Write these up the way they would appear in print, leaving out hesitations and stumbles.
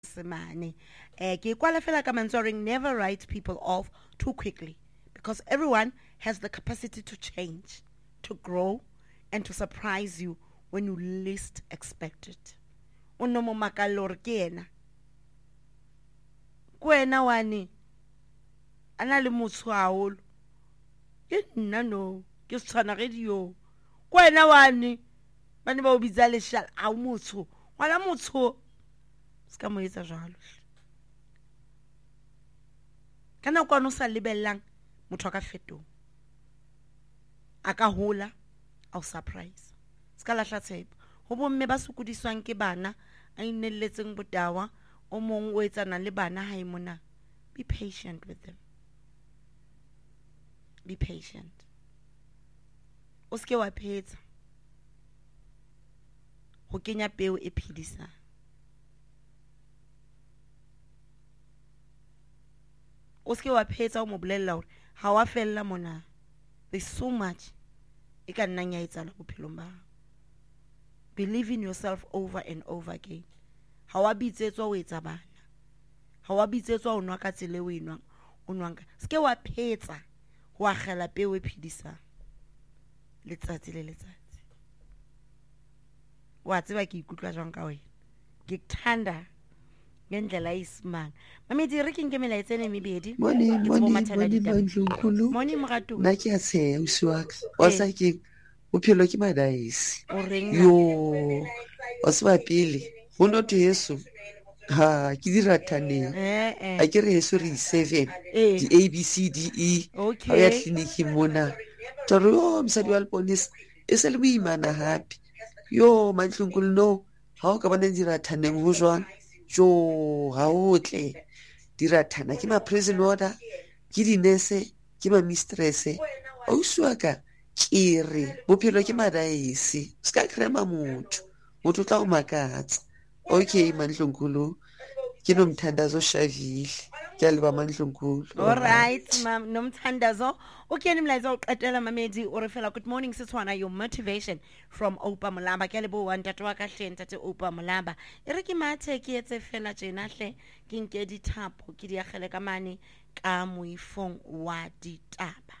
Semane. Ke kwala fela ka mentoring, never write people off too quickly because everyone has the capacity to change, to grow, and to surprise you when you least expect it. Unomo makalor kena. Kwena wani. Ana le motho haholo. Ke nna no. Ke tshwana radio. Kwena wani. Bane ba o bitsa leshala a motho. Wala motho. Ska mo etsa jalo. Kana kwa no sa lebellang motho a ka fetoga. A ka hola au surprise. Ska la tshepo. Ho bomme ba sukudiswang ke bana a inelletseng botawa o mong o etsana le bana ha imona. Be patient with them. Be patient. O ske wa phetsa. Ho kenya peo e phidisang. O ske wa phetsa o mo bolella hore ha wa fella mona. There's so much e ka nnang ya etsahala bophelong ba. Believe in yourself over and over again. Ha wa bitsetswa o etsa bana. Ha wa bitsetswa o nwa ka tsele o enwang. O nwanga. Ske wa phetsa ho agela peo e phidisang. Letsatsi le letsatsi. Wa tseba ke ikutlwa jwang ka wena. Ke thanda ngendlela isimanga. Mami di re ke nke melaetsa ne mebedi. Moni Ndlunkulu. Moni Moratu. Na ke a tsheya usiwaka. Wa sa ke bophelo ke madaisi. Yo. Wa se ba pele. Ho no te Yesu. Ha ke dira thaneng. A ke re Yesu re 7. Di ABCDE. Ha ya clinic mona. Toro yo msadi wa police. E se le boimana happy. Yo Ndlunkulu no. Ha o ka bana dira thaneng ho jwang. Jo ha otle dira thana ke ma prison order ke di nurse ke ma mistress o suaka ke re bophelo ke madaisi ska krema motho tla o makatsa. Okay Ndlunkulu ke nomthandazo shavile ke alba Ndlunkulu. All right mam nomthandazo. Okay nimlaza uqetela mamedi o re fela good morning Setswana, your motivation from Opa Molamba ke lebo wa ntate wa ka hle ntate Opa Molamba e re ke mathe ke etse fela tjena hle ke nke dithapo ke di agele ka mane ka moifong wa ditaba.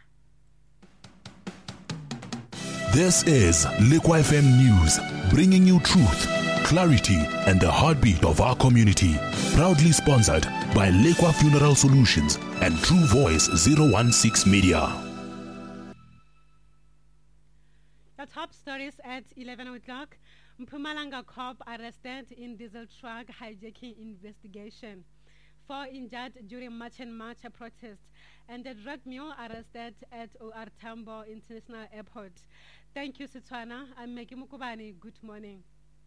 This is Liquid FM News, bringing you truth, clarity, and the heartbeat of our community. Proudly sponsored by Liquid Funeral Solutions and True Voice 016 Media. The top stories at 11 o'clock. Mpumalanga cop arrested in diesel truck hijacking investigation. 4 injured during March and March protest. And the drug mule arrested at OR Tambo International Airport. Thank you, Setswana. I'm Maggie Mukubani. Good morning.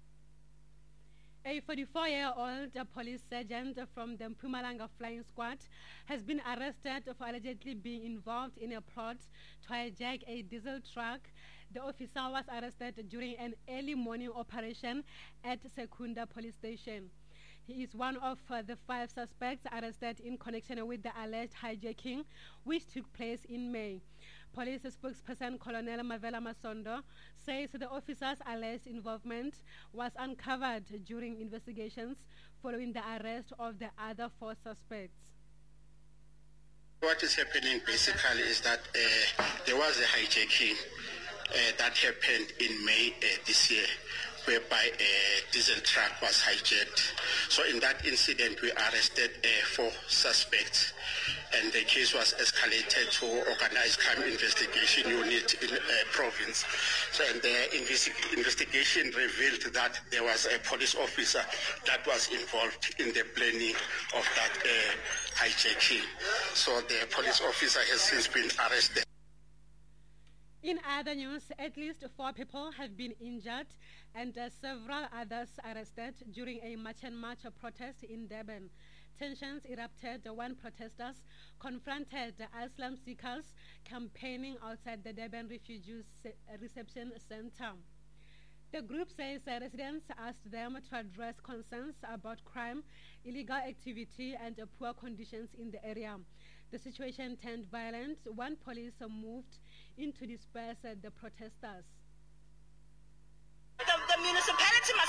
A 44-year-old police sergeant from the Mpumalanga Flying Squad has been arrested for allegedly being involved in a plot to hijack a diesel truck. The officer was arrested during an early morning operation at Secunda Police Station. He is one of the 5 suspects arrested in connection with the alleged hijacking, which took place in May. Police spokesperson Colonel Mavela Masondo says the officer's alleged involvement was uncovered during investigations following the arrest of the other 4 suspects. What is happening basically is that there was a hijacking that happened in May this year, whereby a diesel truck was hijacked. So in that incident, we arrested 4 suspects, and the case was escalated to Organized Crime Investigation Unit in province. So and the investigation revealed that there was a police officer that was involved in the planning of that hijacking. So the police officer has since been arrested. In other news, at least 4 people have been injured and several others arrested during a March and March protest in Durban. Tensions erupted when protesters confronted Islam seekers campaigning outside the Durban Refugees Reception Center. The group says residents asked them to address concerns about crime, illegal activity, and poor conditions in the area. The situation turned violent when police moved in to disperse the protesters. The municipality must come and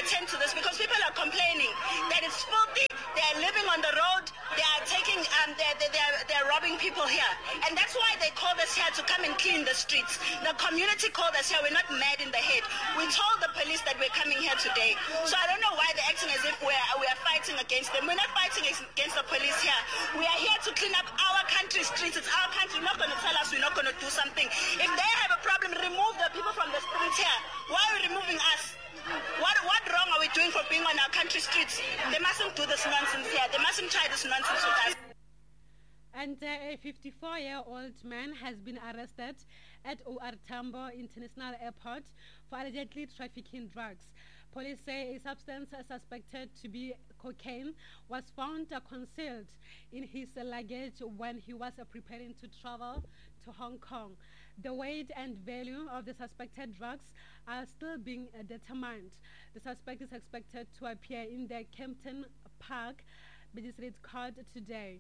attend to this because people are complaining that it's filthy. They are living on the road. They are taking, they're robbing people here. And that's why they called us here to come and clean the streets. The community called us here. We're not mad in the head. We told the police that we're coming here today. So I don't know why they're acting as if we are fighting against them. We're not fighting against the police here. We are here to clean up our country streets. It's our country. You're not going to tell us we're not going to do something. If they have a problem, remove the people from the streets here. Why are you removing us? What wrong are we doing for being on our country streets? They mustn't do this nonsense here. They mustn't try this nonsense with us. And a 54-year-old man has been arrested at OR Tambo International Airport for allegedly trafficking drugs. Police say a substance suspected to be cocaine was found concealed in his luggage when he was preparing to travel to Hong Kong. The weight and value of the suspected drugs are still being determined. The suspect is expected to appear in the Kempton Park Magistrate Court today.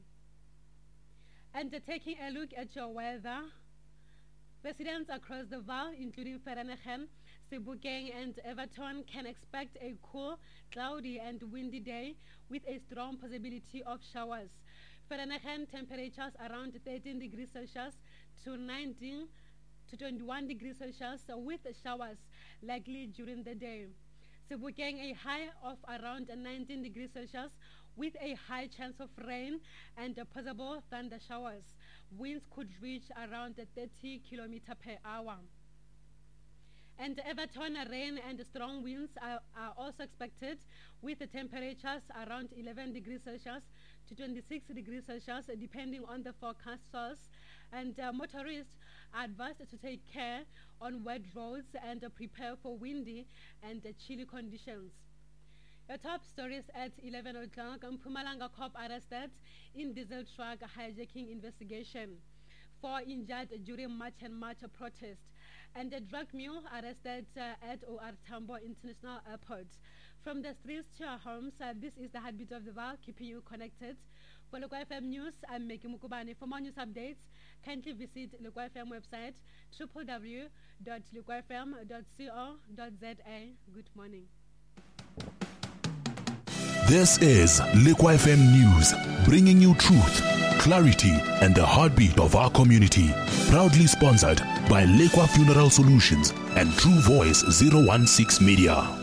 And taking a look at your weather, residents across the Vaal, including Vereeniging, Sebokeng and Everton, can expect a cool, cloudy and windy day with a strong possibility of showers. Vereeniging temperatures around 13 degrees Celsius to 19 to 21 degrees Celsius with showers likely during the day. Sebokeng a high of around 19 degrees Celsius with a high chance of rain and possible thunder showers. Winds could reach around 30 kilometers per hour. And Everton, rain and strong winds are also expected with the temperatures around 11 degrees Celsius to 26 degrees Celsius depending on the forecast source. And motorists are advised to take care on wet roads and prepare for windy and chilly conditions. Your top stories at 11 o'clock. Mpumalanga cop arrested in diesel truck hijacking investigation. 4 injured during March and March protest. And a drug mule arrested at OR Tambo International Airport. From the streets to our homes, this is the heartbeat of the Vaal, keeping you connected. For Lekwa FM News, I'm Meki Mukubane. For more news updates, kindly visit Lekwa FM website, www.lekwafm.co.za. Good morning. This is Lekwa FM News, bringing you truth, clarity, and the heartbeat of our community. Proudly sponsored by Lekwa Funeral Solutions and True Voice 016 Media.